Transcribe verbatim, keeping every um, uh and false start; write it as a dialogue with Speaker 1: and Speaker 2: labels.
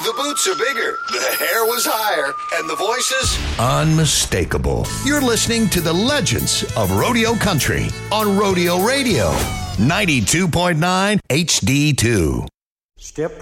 Speaker 1: The boots are bigger, the hair was higher, and the voices
Speaker 2: unmistakable. You're listening to the legends of Rodeo Country on Rodeo Radio, ninety-two point nine H D two.
Speaker 3: Step